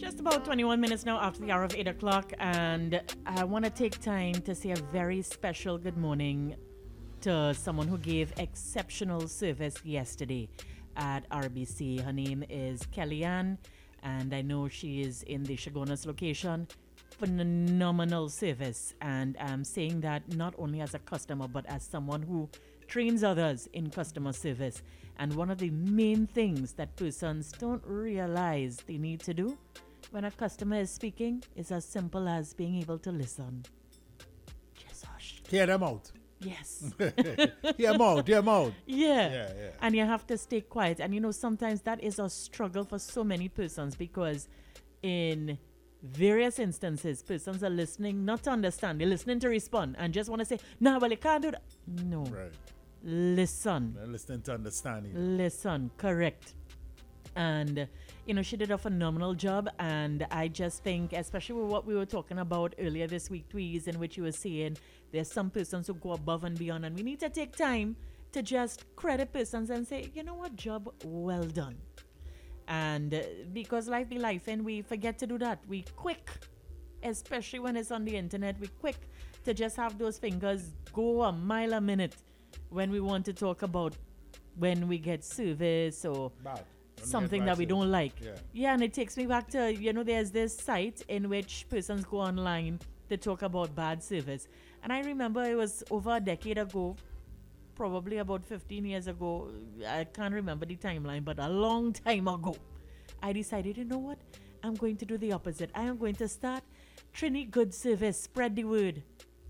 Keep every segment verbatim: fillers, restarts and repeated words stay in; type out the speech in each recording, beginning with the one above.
Just about twenty-one minutes now after the hour of eight o'clock, and I want to take time to say a very special good morning to someone who gave exceptional service yesterday at R B C. Her name is Kellyanne, and I know she is in the Chaguanas location. Phenomenal service, and I'm saying that not only as a customer, but as someone who trains others in customer service. And one of the main things that persons don't realize they need to do when a customer is speaking is as simple as being able to listen. Just hush. Hear them out. Yes. Hear them out. Hear them out. Yeah. Yeah, yeah. And you have to stay quiet. And you know, sometimes that is a struggle for so many persons, because in various instances, persons are listening not to understand. They're listening to respond and just want to say, no, well, you can't do that. No. Right. Listen. They're listening to understanding. Listen, correct. And, you know, she did a phenomenal job. And I just think, especially with what we were talking about earlier this week, Tweez, in which you were saying there's some persons who go above and beyond. And we need to take time to just credit persons and say, you know what, job well done. And uh, because life be life, and we forget to do that. We quick, especially when it's on the internet, we quick to just have those fingers go a mile a minute when we want to talk about when we get service or Bad. something that we don't like. Yeah. Yeah, and it takes me back to, you know, there's this site in which persons go online to talk about bad service. And I remember it was over a decade ago, probably about fifteen years ago. I can't remember the timeline, but a long time ago, I decided, you know what? I'm going to do the opposite. I am going to start Trini Good Service, spread the word.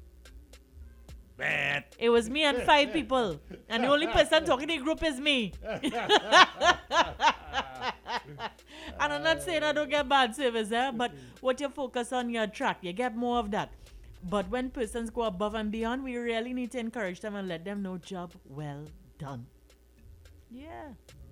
Bad. It was me and five people, and the only person talking in the group is me. And I'm not saying I don't get bad service, eh? But what you focus on, you attract. You get more of that. But when persons go above and beyond, we really need to encourage them and let them know job well done. Yeah.